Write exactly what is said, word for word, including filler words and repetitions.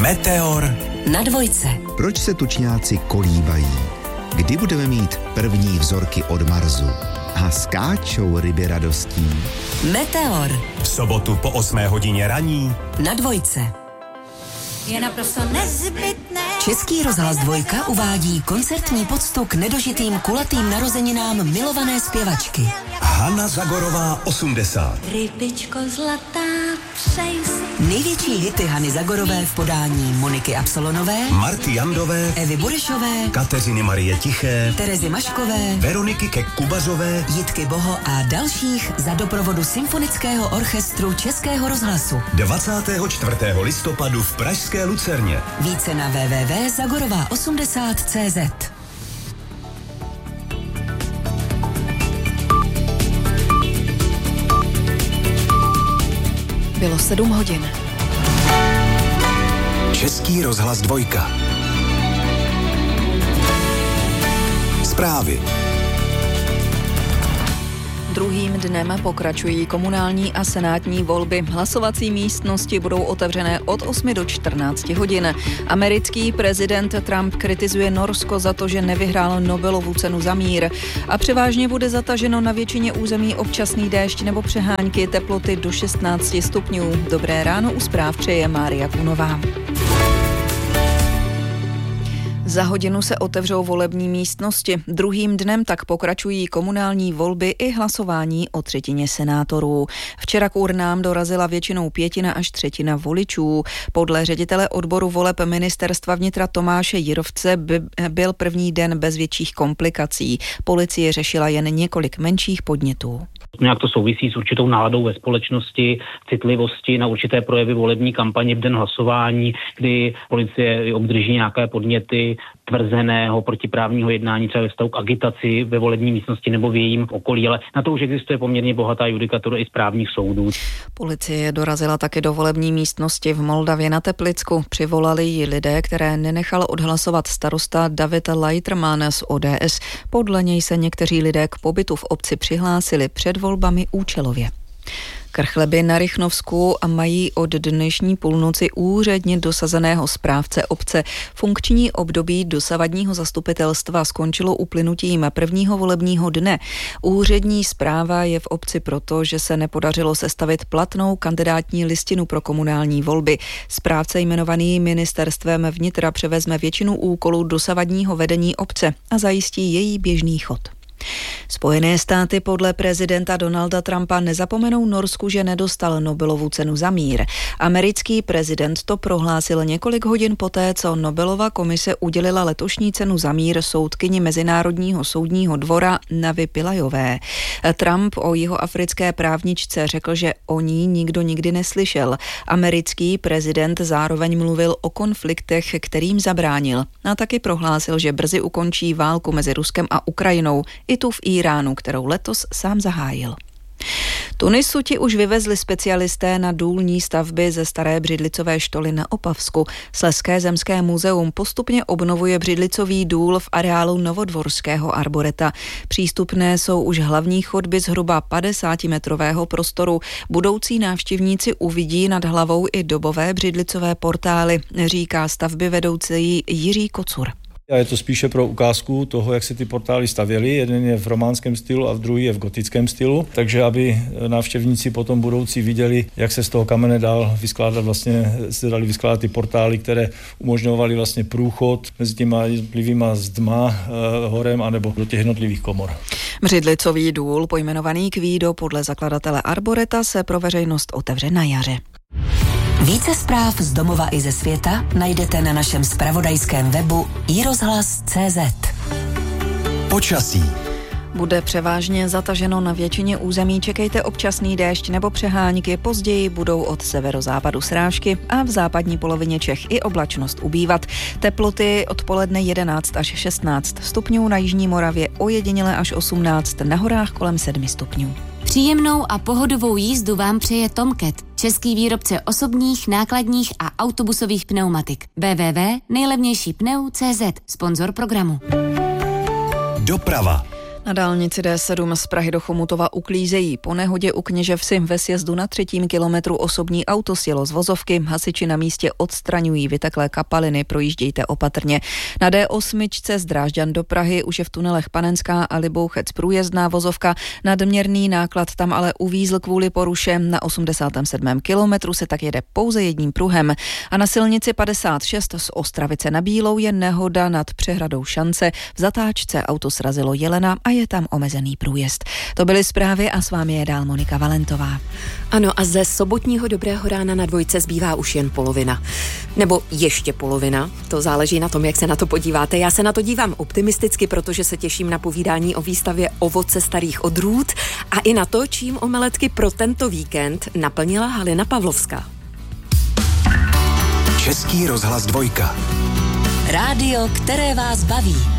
Meteor na dvojce. Proč se tučňáci kolíbají? Kdy budeme mít první vzorky od Marsu? A skáčou ryby radostí? Meteor. V sobotu po osmé hodině raní na dvojce. Je naprosto nezbytné. Český rozhlas Dvojka uvádí koncertní poctu k nedožitým kulatým narozeninám milované zpěvačky. Hana Zagorová osmdesát. Rybičko zlatá, přej si. Největší hity Hany Zagorové v podání Moniky Absolonové, Marty Jandové, Evy Burešové, Kateřiny Marie Tiché, Terezy Maškové, Veroniky Kek-Kubařové, Jitky Boho a dalších za doprovodu Symfonického orchestru Českého rozhlasu. dvacátého čtvrtého listopadu v pražské Lucerně. Více na w w w tečka zagorová osmdesát tečka cé zet. Bylo sedm hodin. Český rozhlas Dvojka. Zprávy. Druhým dnem pokračují komunální a senátní volby. Hlasovací místnosti budou otevřené od osmi do čtrnácti hodin. Americký prezident Trump kritizuje Norsko za to, že nevyhrál Nobelovu cenu za mír. A převážně bude zataženo na většině území občasný déšť nebo přehánky, teploty do šestnácti stupňů. Dobré ráno, u zpráv přeje Mária Kunová. Za hodinu se otevřou volební místnosti. Druhým dnem tak pokračují komunální volby i hlasování o třetině senátorů. Včera k urnám dorazila většinou pětina až třetina voličů. Podle ředitele odboru voleb ministerstva vnitra Tomáše Jirovce by byl první den bez větších komplikací. Policie řešila jen několik menších podnětů. Nějak to souvisí s určitou náladou ve společnosti, citlivosti na určité projevy volební kampaně v den hlasování, kdy policie obdrží nějaké podněty tvrzeného protiprávního jednání třeba ve vztahu k agitaci ve volební místnosti nebo v jejím okolí, ale na to už existuje poměrně bohatá judikatura i správních soudů. Policie dorazila také do volební místnosti v Moldavě na Teplicku. Přivolali ji lidé, které nenechal odhlasovat starosta David Leiterman z O D S. Podle něj se někteří lidé k pobytu v obci přihlásili před volbami účelově. Krchleby na Rychnovsku a mají od dnešní půlnoci úředně dosazeného správce obce. Funkční období dosavadního zastupitelstva skončilo uplynutím prvního volebního dne. Úřední správa je v obci proto, že se nepodařilo sestavit platnou kandidátní listinu pro komunální volby. Správce jmenovaný ministerstvem vnitra převezme většinu úkolů dosavadního vedení obce a zajistí její běžný chod. Spojené státy podle prezidenta Donalda Trumpa nezapomenou Norsku, že nedostal Nobelovu cenu za mír. Americký prezident to prohlásil několik hodin poté, co Nobelova komise udělila letošní cenu za mír soudkyni Mezinárodního soudního dvora Navi Pillajové. Trump o jihoafrické právničce řekl, že o ní nikdo nikdy neslyšel. Americký prezident zároveň mluvil o konfliktech, kterým zabránil. A taky prohlásil, že brzy ukončí válku mezi Ruskem a Ukrajinou, i tu v Íránu, kterou letos sám zahájil. Tunisu ti už vyvezli specialisté na důlní stavby ze staré břidlicové štoly na Opavsku. Slezské zemské muzeum postupně obnovuje břidlicový důl v areálu Novodvorského arboreta. Přístupné jsou už hlavní chodby zhruba padesátimetrového prostoru. Budoucí návštěvníci uvidí nad hlavou i dobové břidlicové portály, říká stavby vedoucí Jiří Kocur. A je to spíše pro ukázku toho, jak se ty portály stavěly. Jeden je v románském stylu a druhý je v gotickém stylu. Takže aby návštěvníci potom budoucí viděli, jak se z toho kamene dál vyskládat, vlastně se dali vyskládat ty portály, které umožňovaly vlastně průchod mezi těma jednotlivýma zdma e, horem anebo do těch jednotlivých komor. Břidlicový důl, pojmenovaný Kvído podle zakladatele arboreta, se pro veřejnost otevře na jaře. Více zpráv z domova i ze světa najdete na našem zpravodajském webu i rozhlas tečka cé zet. Počasí. Bude převážně zataženo na většině území, čekejte občasný déšť nebo přehánky, později budou od severozápadu srážky a v západní polovině Čech i oblačnost ubývat. Teploty odpoledne jedenáct až šestnáct stupňů, na jižní Moravě ojediněle až osmnáct, na horách kolem sedm stupňů. Příjemnou a pohodovou jízdu vám přeje Tomcat, český výrobce osobních, nákladních a autobusových pneumatik. w w w tečka nejlevnější pneu tečka cé zet, sponzor programu. Doprava. Na dálnici D sedm z Prahy do Chomutova uklízejí. Po nehodě u Kněževsi ve sjezdu na třetím kilometru osobní auto sjelo z vozovky. Hasiči na místě odstraňují vyteklé kapaliny, projíždějte opatrně. Na D osm z Drážďan do Prahy už je v tunelech Panenská a Libouchec průjezdná vozovka. Nadměrný náklad tam ale uvízl kvůli poruše. Na osmdesátém sedmém kilometru se tak jede pouze jedním pruhem. A na silnici padesát šest z Ostravice na Bílou je nehoda nad přehradou Šance. V zatáčce auto srazilo jelena a je tam omezený průjezd. To byly zprávy a s vámi je dál Monika Valentová. Ano, a ze sobotního Dobrého rána na dvojce zbývá už jen polovina. Nebo ještě polovina, to záleží na tom, jak se na to podíváte. Já se na to dívám optimisticky, protože se těším na povídání o výstavě Ovoce starých odrůd a i na to, čím omeletky pro tento víkend naplnila Halina Pavlovská. Český rozhlas dvojka. Rádio, které vás baví.